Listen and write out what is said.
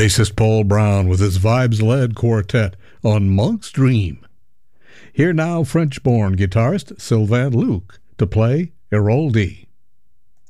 bassist Paul Brown with his vibes-led quartet on Monk's Dream. Here now French-born guitarist Sylvain Luc to play Héroldi.